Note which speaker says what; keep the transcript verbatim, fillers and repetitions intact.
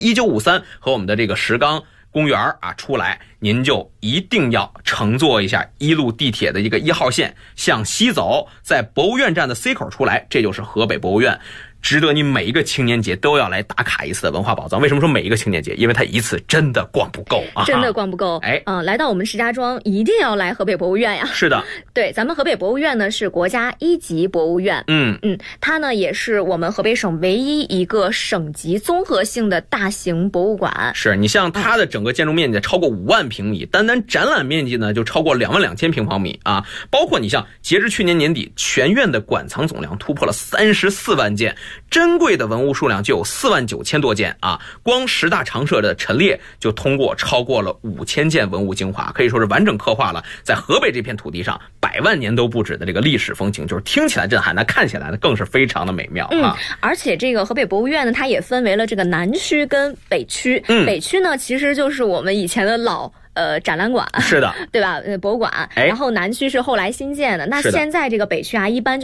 Speaker 1: 一九五三和我们的这个石冈公园啊出来，您就一定要乘坐一下一路地铁的一个一号线向西走，在博物院站的 C 口出来，这就是河北博物院。值得你每一个青年节都要来打卡一次的文化宝藏。为什么说每一个青年节？因为它一次真的逛不够啊，
Speaker 2: 真的逛不够。
Speaker 1: 哎，
Speaker 2: 嗯、呃，来到我们石家庄一定要来河北博物院呀。
Speaker 1: 是的，
Speaker 2: 对，咱们河北博物院呢是国家一级博物院。
Speaker 1: 嗯
Speaker 2: 嗯，它呢也是我们河北省唯一一个省级综合性的大型博物馆。
Speaker 1: 是你像它的整个建筑面积超过五万平米，单单展览面积呢就超过两万两千平方米啊。包括你像截至去年年底，全院的馆藏总量突破了三十四万件，珍贵的文物数量就有四万九千多件啊！光十大常设的陈列就通过超过了五千件文物精华，可以说是完整刻画了在河北这片土地上百万年都不止的这个历史风情，就是听起来震撼，那看起来呢更是非常的美妙啊！
Speaker 2: 嗯，而且这个河北博物院呢，它也分为了这个南区跟北区。
Speaker 1: 嗯，
Speaker 2: 北区呢其实就是我们以前的老。呃，展览馆
Speaker 1: 是的，
Speaker 2: 对吧？呃，博物馆。
Speaker 1: 哎，
Speaker 2: 然后南区是后来新建的。那现在这个北区啊，一般